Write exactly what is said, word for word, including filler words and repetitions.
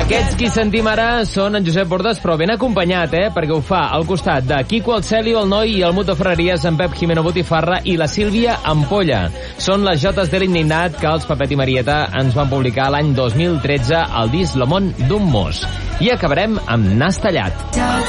Aquests qui sentim ara són en Josep Bordes, però ben acompanyat, eh? Perquè ho fa al costat de Quico Alcelio, el Noi i el Muto Ferreries, en Pep Jimeno Botifarra i la Sílvia Ampolla. Són les jotes de l'Indignat que els Pepet i Marieta ens van publicar l'any dos mil tretze al disc Lo món d'un mos. I acabarem amb Nas tallat.